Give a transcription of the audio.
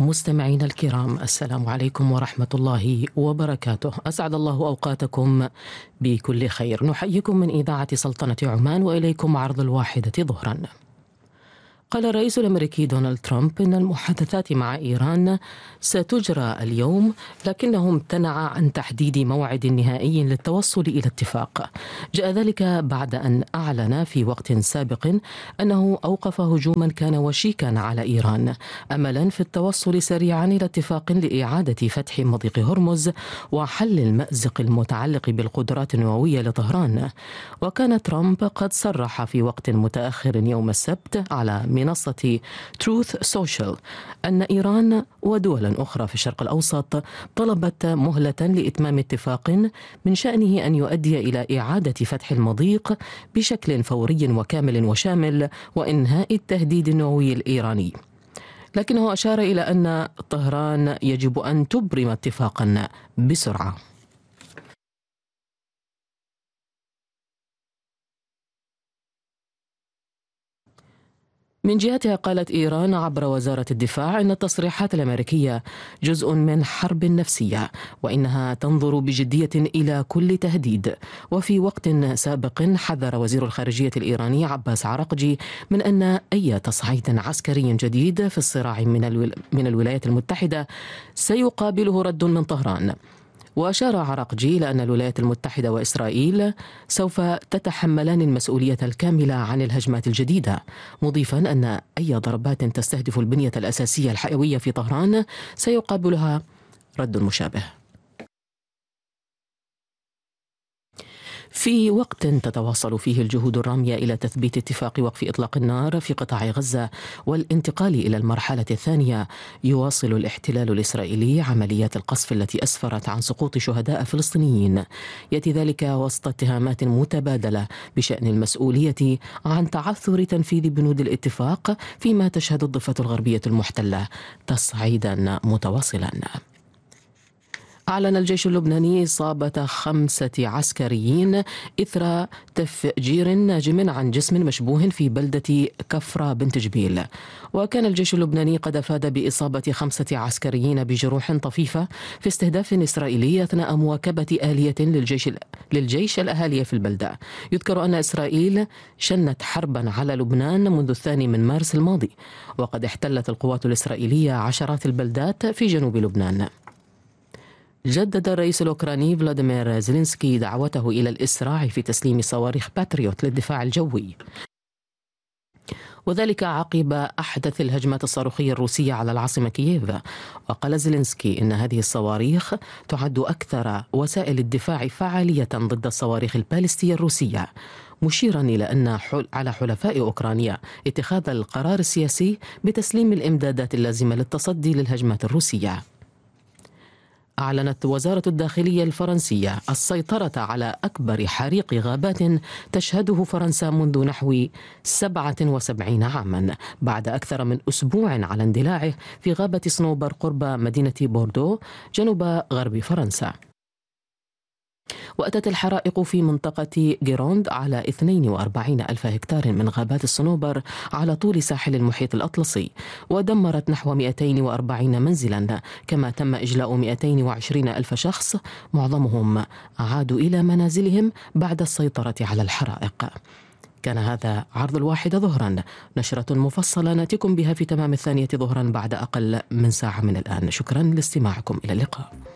مستمعينا الكرام، السلام عليكم ورحمة الله وبركاته. أسعد الله أوقاتكم بكل خير. نحييكم من إذاعة سلطنة عمان وإليكم عرض 1 ظهرا. قال الرئيس الأمريكي دونالد ترامب إن المحادثات مع إيران ستجرى اليوم، لكنه امتنع عن تحديد موعد نهائي للتوصل إلى اتفاق. جاء ذلك بعد أن أعلن في وقت سابق أنه أوقف هجوما كان وشيكا على إيران أملا في التوصل سريعا إلى اتفاق لإعادة فتح مضيق هرمز وحل المأزق المتعلق بالقدرات النووية لطهران. وكان ترامب قد صرح في وقت متأخر يوم السبت على منصة تروث سوشيال أن إيران ودول أخرى في الشرق الأوسط طلبت مهلة لإتمام اتفاق من شأنه أن يؤدي إلى إعادة فتح المضيق بشكل فوري وكامل وشامل وإنهاء التهديد النووي الإيراني. لكنه أشار إلى أن طهران يجب أن تبرم اتفاقا بسرعة. من جهتها قالت إيران عبر وزارة الدفاع إن التصريحات الأمريكية جزء من حرب نفسية، وإنها تنظر بجدية إلى كل تهديد. وفي وقت سابق حذر وزير الخارجية الإيراني عباس عراقجي من أن أي تصعيد عسكري جديد في الصراع من الولايات المتحدة سيقابله رد من طهران. وأشار عراقجي إلى أن الولايات المتحدة وإسرائيل سوف تتحملان المسؤولية الكاملة عن الهجمات الجديدة، مضيفا أن أي ضربات تستهدف البنية الأساسية الحيوية في طهران سيقابلها رد مشابه. في وقت تتواصل فيه الجهود الرامية إلى تثبيت اتفاق وقف إطلاق النار في قطاع غزة والانتقال إلى المرحلة الثانية، يواصل الاحتلال الإسرائيلي عمليات القصف التي أسفرت عن سقوط شهداء فلسطينيين. يأتي ذلك وسط اتهامات متبادلة بشأن المسؤولية عن تعثر تنفيذ بنود الاتفاق، فيما تشهد الضفة الغربية المحتلة تصعيدا متواصلا. أعلن الجيش اللبناني إصابة 5 عسكريين إثر تفجير ناجم عن جسم مشبوه في بلدة كفرة بنت جبيل. وكان الجيش اللبناني قد أفاد بإصابة 5 عسكريين بجروح طفيفة في استهداف إسرائيلي أثناء مواكبة آلية للجيش الأهالي في البلدة. يذكر أن إسرائيل شنت حربا على لبنان منذ 2 مارس الماضي، وقد احتلت القوات الإسرائيلية عشرات البلدات في جنوب لبنان. جدد الرئيس الأوكراني فلاديمير زيلينسكي دعوته إلى الإسراع في تسليم صواريخ باتريوت للدفاع الجوي، وذلك عقب أحدث الهجمات الصاروخية الروسية على العاصمة كييف. وقال زيلينسكي إن هذه الصواريخ تعد أكثر وسائل الدفاع فعالية ضد الصواريخ البالستية الروسية، مشيرا إلى أن على حلفاء أوكرانيا اتخاذ القرار السياسي بتسليم الإمدادات اللازمة للتصدي للهجمات الروسية. أعلنت وزارة الداخلية الفرنسية السيطرة على أكبر حريق غابات تشهده فرنسا منذ نحو 77 عاما، بعد أكثر من أسبوع على اندلاعه في غابة صنوبر قرب مدينة بوردو جنوب غرب فرنسا. وأتت الحرائق في منطقة جيروند على 42 ألف هكتار من غابات الصنوبر على طول ساحل المحيط الأطلسي، ودمرت نحو 240 منزلا، كما تم إجلاء 220 ألف شخص، معظمهم عادوا إلى منازلهم بعد السيطرة على الحرائق. كان هذا عرض 1 ظهرا، نشرة مفصلة نأتيكم بها في تمام 2 ظهرا بعد أقل من ساعة من الآن. شكرا لاستماعكم، إلى اللقاء.